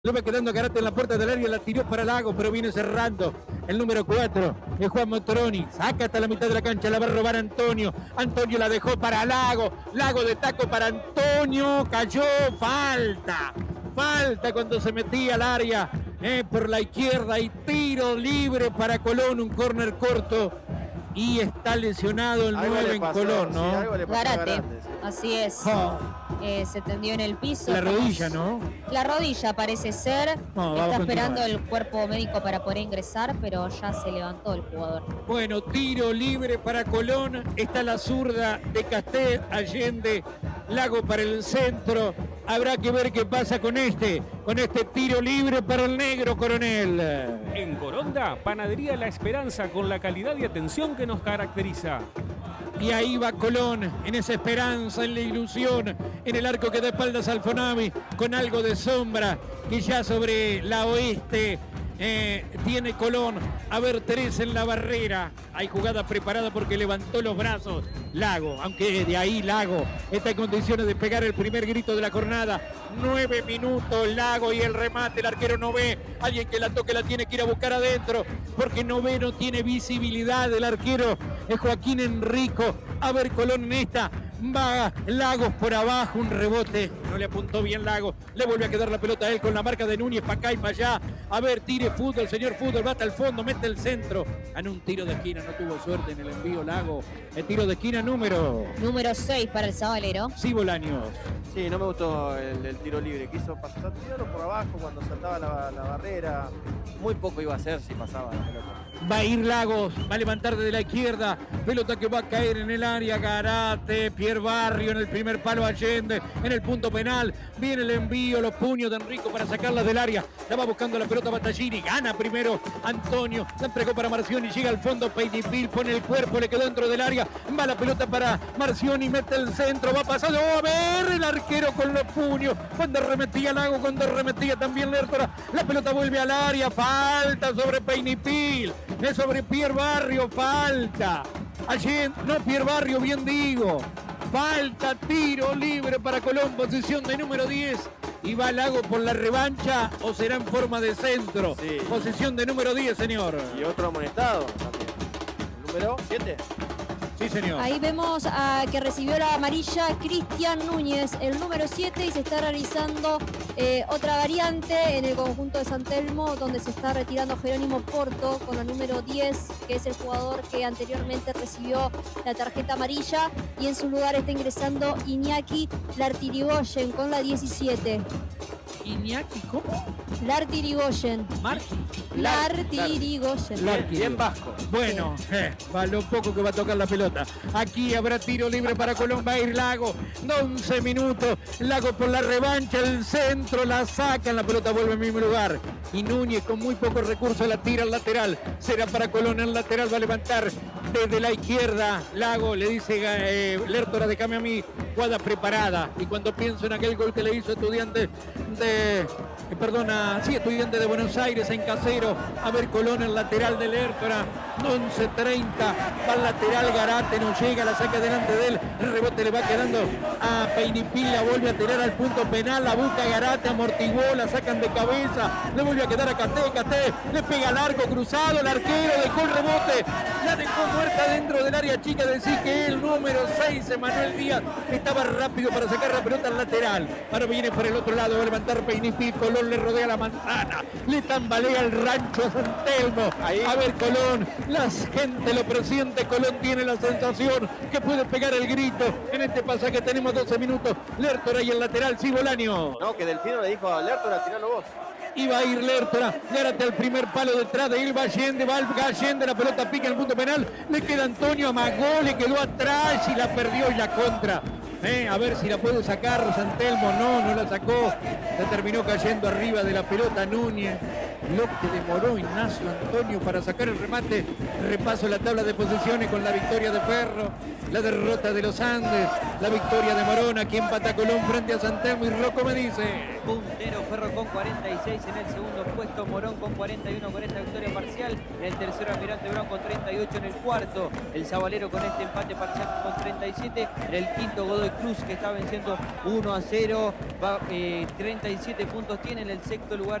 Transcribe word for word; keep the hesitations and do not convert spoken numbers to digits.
Le va quedando Garate en la puerta del área, la tiró para Lago, pero viene cerrando el número cuatro, es Juan Motoroni, saca hasta la mitad de la cancha, la va a robar Antonio, Antonio la dejó para Lago, Lago de taco para Antonio, cayó, falta, falta cuando se metía al área, eh, por la izquierda y tiro libre para Colón, un córner corto. Y está lesionado el algo nueve en pasó, Colón, ¿no? Sí, algo le pasó a Garate, Garate, sí. así es. Oh. Eh, se tendió en el piso. La Estamos... rodilla, ¿no? La rodilla parece ser. No, está vamos esperando el cuerpo médico para poder ingresar, pero ya se levantó el jugador. Bueno, tiro libre para Colón. Está la zurda de Castel, Allende, Lago para el centro. Habrá que ver qué pasa con este, con este tiro libre para el negro Coronel. En Coronda, Panadería La Esperanza con la calidad y atención que nos caracteriza. Y ahí va Colón, en esa esperanza, en la ilusión, en el arco que da espaldas al Fonavi, con algo de sombra, que ya sobre la oeste eh, tiene Colón. A ver, tres en la barrera. Hay jugada preparada porque levantó los brazos Lago, aunque de ahí Lago está en condiciones de pegar el primer grito de la jornada. Nueve minutos, Lago y el remate, el arquero no ve, alguien que la toque la tiene que ir a buscar adentro, porque no ve, no tiene visibilidad, el arquero es Joaquín Enrico. A ver, Colón en esta, va Lagos por abajo, un rebote, no le apuntó bien Lago, le vuelve a quedar la pelota a él con la marca de Núñez, para acá y para allá. A ver, tire fútbol, señor fútbol, va hasta el fondo, mete el centro, en un tiro de esquina, no tuvo suerte en el envío Lago, el tiro de esquina número... Número seis para el Sabalero. Sí, Bolaños. Sí, no me gustó el, el tiro libre, quiso pasar tirarlo por abajo cuando saltaba la, la barrera. Muy poco iba a hacer si pasaba la pelota. Va a ir Lagos, va a levantar desde la izquierda, pelota que va a caer en el área, Garate, Pierre Barrio en el primer palo, Allende en el punto penal, viene el envío, los puños de Enrico para sacarla del área, la va buscando la pelota Battaglini, gana primero Antonio, la entregó para Marcioni, llega al fondo Peinipil, pone el cuerpo, le quedó dentro del área, va la pelota para Marcioni, mete el centro, va pasando, oh, a ver el arquero con los puños, cuando remetía Lago, cuando remetía también Lertora, la pelota vuelve al área, falta sobre Peinipil. Es sobre Pierre Barrio, falta. Allí, no Pierre Barrio, bien digo. Falta, tiro libre para Colón, posición de número diez. ¿Y va Lago por la revancha o será en forma de centro? Sí. Posición de número diez, señor. Y otro amonestado también. ¿El número siete? Sí, señor. Ahí vemos a que recibió la amarilla Cristian Núñez, el número siete, y se está realizando eh, otra variante en el conjunto de San Telmo, donde se está retirando Jerónimo Porto con la número diez, que es el jugador que anteriormente recibió la tarjeta amarilla, y en su lugar está ingresando Iñaki Lartirigoyen con la diecisiete. Iñaki, ¿cómo? Lartirigoyen. Marqui. Lartirigoyen. Larqui. Bien vasco. Bueno, eh, va lo poco que va a tocar la pelota. Aquí habrá tiro libre para Colón, va a ir Lago. once minutos, Lago por la revancha, el centro, la sacan, la pelota vuelve al mismo lugar. Y Núñez con muy pocos recursos la tira al lateral. Será para Colón, el lateral va a levantar desde la izquierda. Lago le dice eh, Lertora, déjame a mí, jugada preparada. Y cuando pienso en aquel gol que le hizo Estudiante de... Eh, perdona, sí, Estudiante de Buenos Aires en Casero, a ver Colón, el lateral de Lertora, once treinta, va al lateral, Garate no llega, la saca delante de él, el rebote le va quedando a Peinipil, la vuelve a tirar al punto penal, la busca Garate, amortiguó, la sacan de cabeza, le vuelve a quedar a Casté, Casté, le pega al arco cruzado, el arquero dejó el rebote, la dejó muerta dentro del área chica, decir que el número seis, Emanuel Díaz, estaba rápido para sacar la pelota al lateral, ahora viene por el otro lado, va a levantar Peinipil, Colón le rodea la manzana, le tambalea el rancho a San Telmo. Ahí. A ver Colón, la gente lo presiente, Colón tiene la sensación que puede pegar el grito. En este pasaje tenemos doce minutos, Lertora y el lateral, sí, Bolaño. No, que Delfino le dijo a Lertora, tiralo vos. Iba a ir Lertora, Gárate al primer palo detrás de él, va Allende, va Allende, la pelota pica en el punto penal, le queda Antonio, amagó, le quedó atrás y la perdió y la contra. Eh, a ver si la puede sacar San Telmo, no, no la sacó, se terminó cayendo arriba de la pelota Núñez. lo que demoró Ignacio Antonio para sacar el remate. Repaso la tabla de posiciones con la victoria de Ferro, la derrota de los Andes, la victoria de Morón. Aquí empata Colón frente a San Telmo y Rocco me dice. Puntero Ferro con cuarenta y seis en el segundo puesto, Morón con cuarenta y uno con esta victoria parcial, en el tercero Almirante Brown con treinta y ocho, en el cuarto el Sabalero con este empate parcial con treinta y siete, en el quinto Godoy Cruz que está venciendo uno a cero, va, eh, treinta y siete puntos tiene, en el sexto lugar